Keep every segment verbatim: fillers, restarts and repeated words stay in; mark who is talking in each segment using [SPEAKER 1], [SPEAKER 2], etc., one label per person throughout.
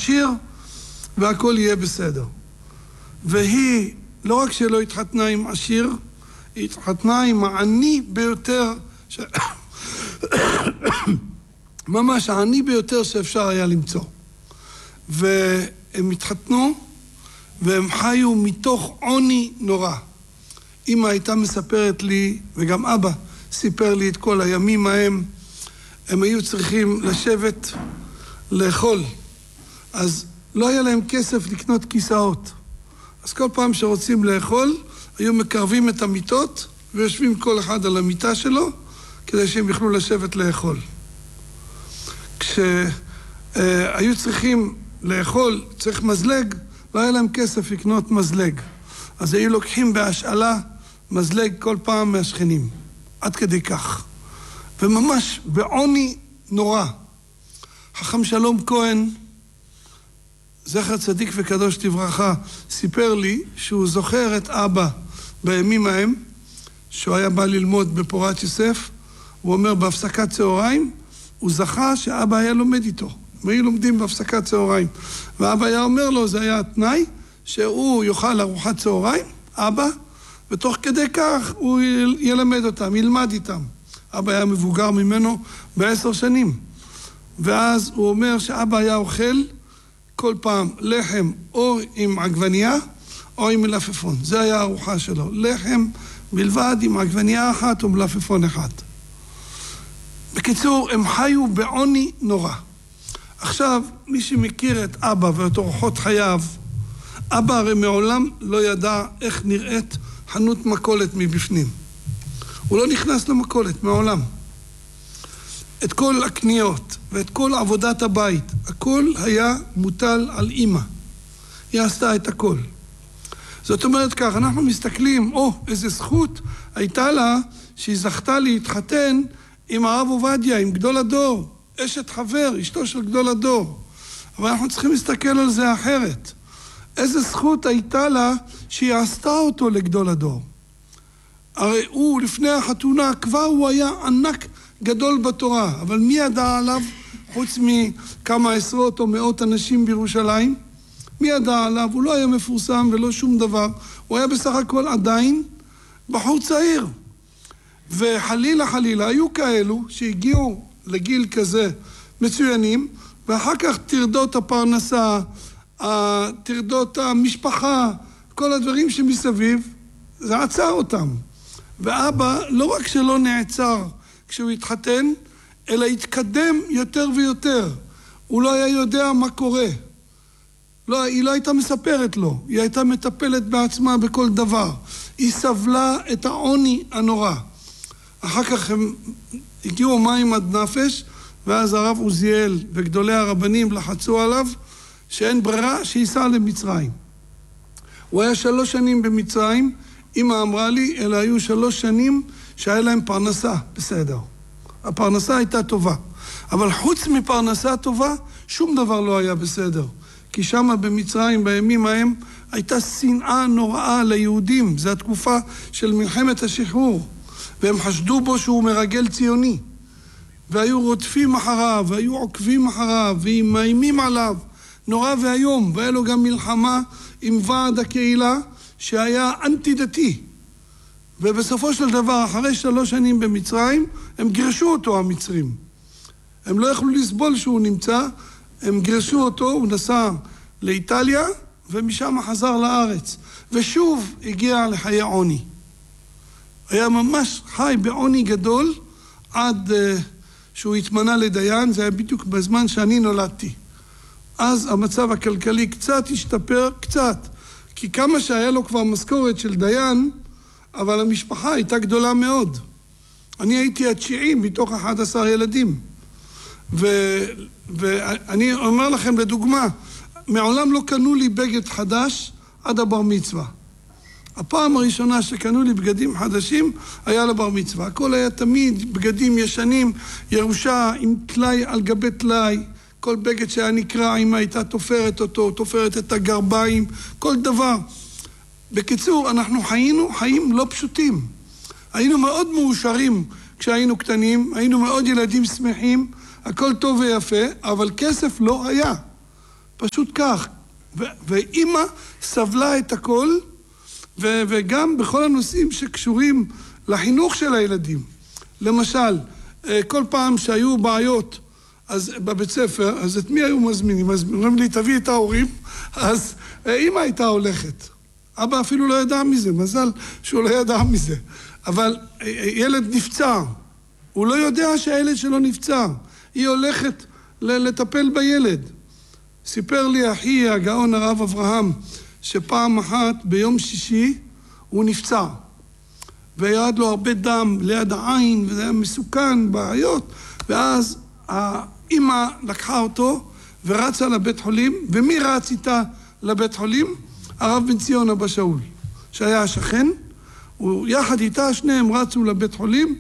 [SPEAKER 1] עשיר, והכל יהיה בסדר. והיא, לא רק שלא התחתנה עם עשיר, היא התחתנה עם העני ביותר, ש... ממש העני ביותר שאפשר היה למצוא. והם התחתנו, והם חיו מתוך עוני נורא. אמא הייתה מספרת לי, וגם אבא סיפר לי את כל הימים ההם, הם היו צריכים לשבת לאכול. אז לא היה להם כסף לקנות כיסאות. אז כל פעם שרוצים לאכול, היו מקרבים את המיטות, ויושבים כל אחד על המיטה שלו, כדי שהם יוכלו לשבת לאכול. כשהיו צריכים לאכול, צריך מזלג, לא היה להם כסף לקנות מזלג. אז היו לוקחים בהשאלה מזלג כל פעם מהשכנים. עד כדי כך. וממש בעוני נורא. חכם שלום כהן, זכר צדיק וקדוש לברכה, סיפר לי שהוא זוכר את אבא בימים ההם, שהוא היה בא ללמוד בפורת יוסף, הוא אומר בהפסקת צהריים, הוא זכה שאבא היה לומד איתו. הם היו לומדים בהפסקת צהריים. ואבא היה אומר לו, זה היה התנאי, שהוא יאכל ארוחת צהריים, אבא, ותוך כדי כך הוא ילמד אותם, ילמד איתם. אבא היה מבוגר ממנו בעשר שנים. ואז הוא אומר שאבא היה אוכל כל פעם לחם או עם עגבנייה או עם מלפפון. זה היה הארוחה שלו. לחם בלבד עם עגבנייה אחת ומלפפון אחד. בקיצור, הם חיו בעוני נורא. עכשיו, מי שמכיר את אבא ואת אורחות חייו, אבא הרי מעולם לא ידע איך נראית חנות מכולת מבפנים. הוא לא נכנס למכולת, מעולם. את כל הקניות ואת כל עבודת הבית, הכל היה מוטל על אמא. היא עשתה את הכל. זאת אומרת כך, אנחנו מסתכלים, או, איזה זכות הייתה לה שהיא זכתה להתחתן עם הרב עובדיה, עם גדול הדור, אשת חבר, אשתו של גדול הדור. אבל אנחנו צריכים להסתכל על זה אחרת. איזה זכות הייתה לה שהיא עשתה אותו לגדול הדור. הרי הוא לפני החתונה כבר הוא היה ענק גדול בתורה, אבל מי ידע עליו חוץ מכמה עשרות או מאות אנשים בירושלים? מי ידע עליו? הוא לא היה מפורסם ולא שום דבר. הוא היה בסך הכל עדיין בחור צעיר. וחלילה חלילה היו כאלו שהגיעו לגיל כזה מצוינים, ואחר כך תרדות הפרנסה, תרדות המשפחה, כל הדברים שמסביב, זה עצר אותם. ואבא לא רק שלא נעצר כשהוא התחתן, אלא התקדם יותר ויותר. הוא לא היה יודע מה קורה. לא, היא לא הייתה מספרת לו, היא הייתה מטפלת בעצמה בכל דבר. היא סבלה את העוני הנורא. אחר כך הם הגיעו מים עד נפש, ואז הרב עוזיאל וגדולי הרבנים לחצו עליו, שאין ברירה שייסע למצרים. הוא היה שלוש שנים במצרים, אמא אמרה לי, אלה היו שלוש שנים שהיה להם פרנסה, בסדר. הפרנסה הייתה טובה. אבל חוץ מפרנסה טובה, שום דבר לא היה בסדר. כי שם במצרים, בימים ההם, הייתה שנאה נוראה ליהודים. זו התקופה של מלחמת השחרור. והם חשדו בו שהוא מרגל ציוני. והיו רודפים אחריו, והיו עוקבים אחריו, ומאיימים עליו. נורא והיום, והיה לו גם מלחמה עם ועד הקהילה, שהיה אנטי דתי. ובסופו של דבר, אחרי שלוש שנים במצרים, הם גירשו אותו, המצרים. הם לא יכלו לסבול שהוא נמצא, הם גירשו אותו, הוא נסע לאיטליה, ומשם חזר לארץ. ושוב הגיע לחיי עוני. היה ממש חי בעוני גדול, עד uh, שהוא התמנה לדיין, זה היה בדיוק בזמן שאני נולדתי. אז המצב הכלכלי קצת השתפר, קצת. כי כמה שהיה לו כבר משכורת של דיין, אבל המשפחה הייתה גדולה מאוד. אני הייתי התשיעי מתוך אחד עשר ילדים. ו, ואני אומר לכם לדוגמה, מעולם לא קנו לי בגד חדש עד הבר מצווה. הפעם הראשונה שקנו לי בגדים חדשים היה לבר מצווה. הכל היה תמיד בגדים ישנים, ירושה עם תלי על גבי תלי. כל בגד שהיה נקרא, אמא הייתה תופרת אותו, תופרת את הגרביים, כל דבר. בקיצור, אנחנו חיינו חיים לא פשוטים. היינו מאוד מאושרים כשהיינו קטנים, היינו מאוד ילדים שמחים, הכל טוב ויפה, אבל כסף לא היה. פשוט כך. ו- ואמא סבלה את הכל, ו- וגם בכל הנושאים שקשורים לחינוך של הילדים. למשל, כל פעם שהיו בעיות אז בבית ספר, אז את מי היו מזמינים? אז אומרים לי, תביא את ההורים, אז אמא הייתה הולכת. אבא אפילו לא ידע מזה, מזל שהוא לא ידע מזה. אבל ילד נפצע, הוא לא יודע שהילד שלו נפצע. היא הולכת לטפל בילד. סיפר לי אחי הגאון הרב אברהם, שפעם אחת ביום שישי הוא נפצע. וירד לו הרבה דם ליד העין, וזה היה מסוכן, בעיות. ואז האמא לקחה אותו ורצה לבית חולים. ומי רץ איתה לבית חולים? הרב בן ציון אבא שאול, שהיה השכן. יחד איתה שניהם רצו לבית חולים,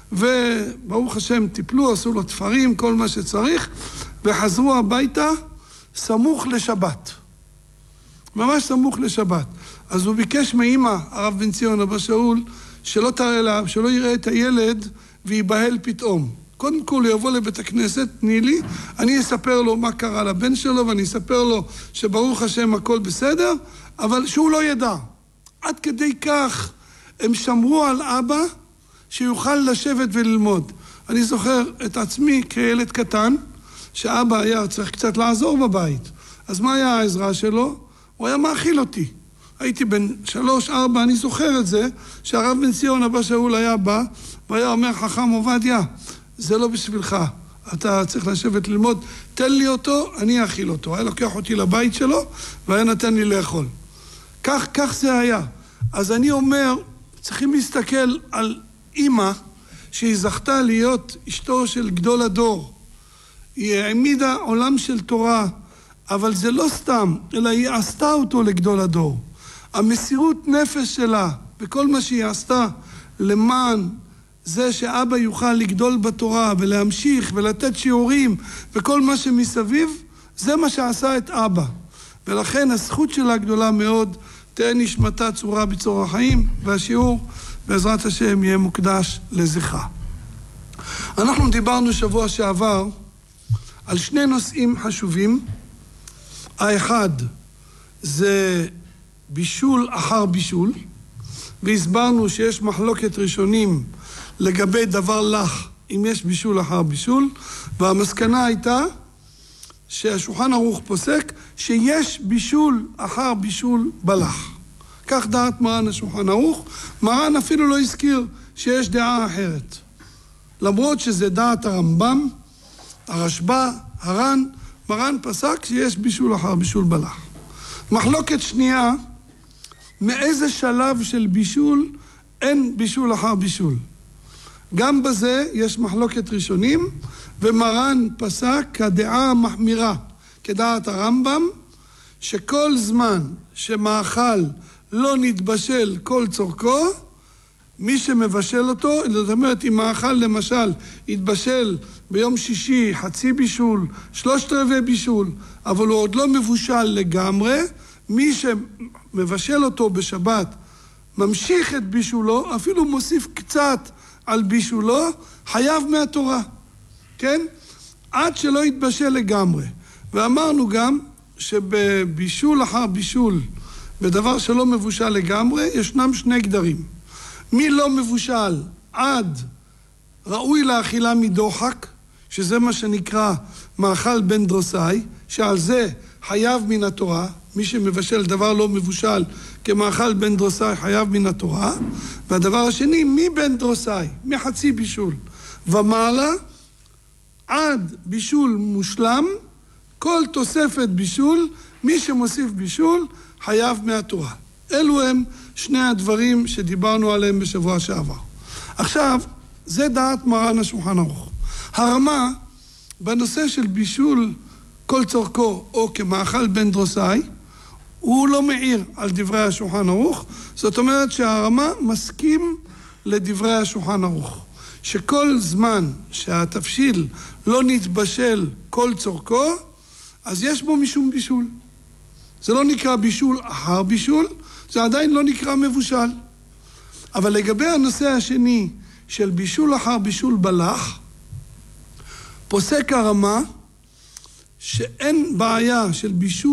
[SPEAKER 1] וברוך השם טיפלו, עשו לו תפרים, כל מה שצריך, וחזרו הביתה סמוך לשבת. ממש סמוך לשבת. אז הוא ביקש מאמא, הרב בן ציון אבא שאול, שלא תראה לה, שלא יראה את הילד ויבהל פתאום. קודם כל הוא יבוא לבית הכנסת, תני לי, אני אספר לו מה קרה לבן שלו, ואני אספר לו שברוך השם הכל בסדר, אבל שהוא לא ידע. עד כדי כך הם שמרו על אבא שיוכל לשבת וללמוד. אני זוכר את עצמי כילד קטן, שאבא היה צריך קצת לעזור בבית. אז מה היה העזרה שלו? הוא היה מאכיל אותי. הייתי בן שלוש, ארבע, אני זוכר את זה, שהרב בן ציון אבא שאול היה בא, והיה אומר, חכם עובדיה, זה לא בשבילך, אתה צריך לשבת ללמוד, תן לי אותו, אני אאכיל אותו. היה לוקח אותי לבית שלו, והיה נתן לי לאכול. כך, כך זה היה. אז אני אומר, צריכים להסתכל על אמא, שהיא זכתה להיות אשתו של גדול הדור. היא העמידה עולם של תורה, אבל זה לא סתם, אלא היא עשתה אותו לגדול הדור. המסירות נפש שלה, וכל מה שהיא עשתה, למען זה שאבא יוכל לגדול בתורה, ולהמשיך, ולתת שיעורים, וכל מה שמסביב, זה מה שעשה את אבא. ולכן הזכות שלה גדולה מאוד, תהיה נשמתה צורה בצור החיים, והשיעור בעזרת השם יהיה מוקדש לזכרה. אנחנו דיברנו שבוע שעבר על שני נושאים חשובים. האחד זה בישול אחר בישול, והסברנו שיש מחלוקת ראשונים לגבי דבר לך, אם יש בישול אחר בישול, והמסקנה הייתה שהשולחן ערוך פוסק שיש בישול אחר בישול בלח. כך דעת מרן השולחן ערוך. מרן אפילו לא הזכיר שיש דעה אחרת. למרות שזה דעת הרמב"ם, הרשב"א, הר"ן, מרן פסק שיש בישול אחר בישול בלח. מחלוקת שנייה, מאיזה שלב של בישול אין בישול אחר בישול. גם בזה יש מחלוקת ראשונים, ומרן פסק כדעה המחמירה, כדעת הרמב"ם, שכל זמן שמאכל לא נתבשל כל צורכו, מי שמבשל אותו, זאת אומרת, אם מאכל למשל יתבשל ביום שישי חצי בישול, שלושת רבעי בישול, אבל הוא עוד לא מבושל לגמרי, מי שמבשל אותו בשבת ממשיך את בישולו, אפילו מוסיף קצת על בישולו, חייב מהתורה, כן? עד שלא יתבשל לגמרי. ואמרנו גם שבבישול אחר בישול, בדבר שלא מבושל לגמרי, ישנם שני גדרים. מי לא מבושל עד ראוי לאכילה מדוחק, שזה מה שנקרא מאכל בן דרוסאי, שעל זה חייב מן התורה, מי שמבשל דבר לא מבושל כמאכל בן דרוסאי חייב מן התורה. והדבר השני, מי בן דרוסאי? מחצי בישול ומעלה עד בישול מושלם, כל תוספת בישול, מי שמוסיף בישול חייב מהתורה. אלו הם שני הדברים שדיברנו עליהם בשבוע שעבר. עכשיו, זה דעת מרן השולחן ערוך. הרמה בנושא של בישול כל צורכו או כמאכל בן דרוסאי, הוא לא מעיר על דברי השולחן ערוך. זאת אומרת שהרמה מסכים לדברי השולחן ערוך, שכל זמן שהתבשיל לא נתבשל כל צורכו, אז יש בו משום בישול. זה לא נקרא בישול אחר בישול, זה עדיין לא נקרא מבושל. אבל לגבי הנושא השני של בישול אחר בישול בלח, פוסק הרמה שאין בעיה של בישול